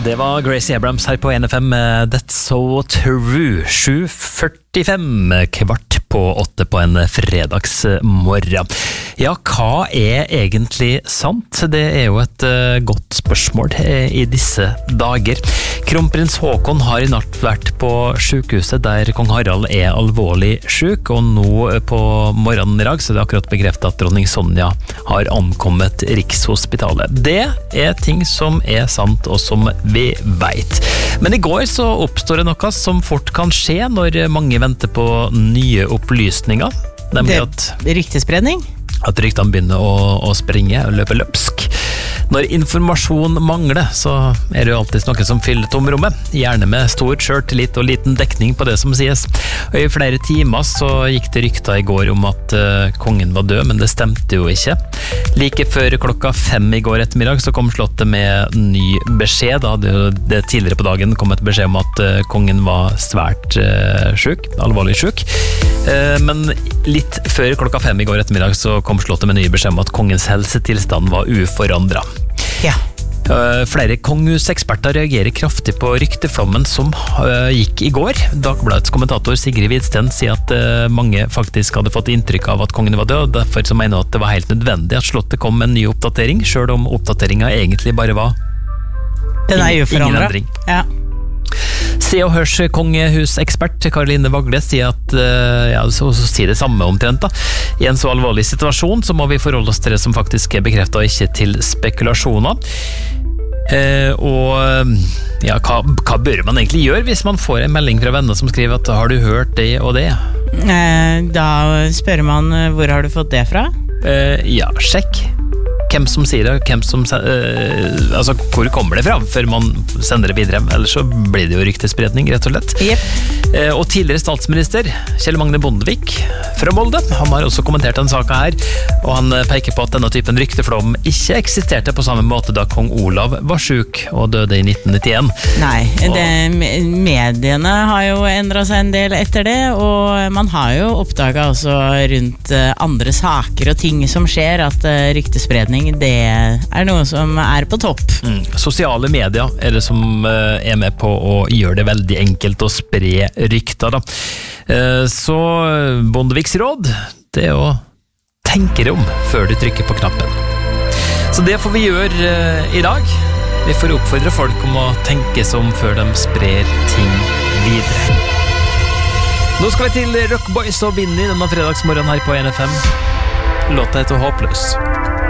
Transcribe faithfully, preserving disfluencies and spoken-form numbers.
Det var Gracie Abrams her på N F M med That's So True. sju førtifem, kvart på åtte på en fredagsmorgen. Ja, hva er egentlig sant? Det er jo et uh, godt spørsmål uh, i disse dager. Kronprins Håkon har i natt vært på sykehuset der kong Harald er alvorlig syk, og nå på morgenen i dag så er det akkurat bekreftet at dronning Sonja har ankommet Rikshospitalet. Det er ting som er sant og som vi vet. Men i går så oppstår det noe som fort kan skje når mange venter på nye opplysninger. Nemlig at ryktespredning? At ryktene begynner å, å springe og løpe løpsk. Når informasjon mangler, så er det jo alltid noe som fyller tomrommet. Gjerne med stor selvtillit og liten dekning på det som sies. Og i flere timer så gikk det rykter i går om at uh, kongen var død, men det stemte jo ikke. Like før klokka fem i går ettermiddag så kom slottet med ny beskjed. Da hadde jo det tidligere på dagen kom et beskjed om at uh, kongen var svært uh, syk, alvorlig syk. Uh, men litt før klokka fem i går ettermiddag så kom slottet med ny beskjed om at kongens helsetilstand var uforandret. Ja. Uh, flere konghuseksperter reagerer kraftig på rykteflommen som uh, gikk i går. Dagbladets kommentator Sigrid Widsten sier at uh, mange faktisk hadde fått inntrykk av at kongen var død, og derfor så mener hun at det var helt nødvendig at slottet kom med en ny oppdatering, selv om oppdateringen egentlig bare var Den er ingen, ingen endring. Ja. Se og Hørs kongehusekspert Karoline Vagle sier at uh, ja, så, så sier det samme omtrent da. I en så alvorlig situasjon så må vi forholde oss til det som faktisk er bekreftet og ikke til spekulasjoner. Uh, og ja, hva, hva bør man egentlig gjøre hvis man får en melding fra venner som skriver at har du hørt det og det? Eh, da spør man hvor har du fått det fra? Uh, ja, sjekk hvem som sier det, hvem som, uh, altså hvor kommer det fra før man sender det videre, ellers så blir det jo ryktespredning rett og slett. Yep. Uh, og tidligere statsminister Kjell Magne Bondevik fra Molde, han har også kommentert den saken her, og han peker på at denne typen rykteflom ikke eksisterte på samme måte da kong Olav var syk og døde i nitten nittien. Nei, det, mediene har jo endret seg en del etter det, og man har jo oppdaget også rundt andre saker og ting som skjer at ryktespredning det er noe som er på topp. Mm. Sosiale medier er det som uh, er med på å gjøre det veldig enkelt å spre rykter da. Uh, så Bondeviks råd, det er å tenke deg om før du trykker på knappen. Så det får vi gjøre uh, i dag. Vi får oppfordre folk om å tenke seg om før de sprer ting videre. Nå skal vi til Rock Boys og Vinny denne fredagsmorgen her på N F M. Låta heter Håpløs.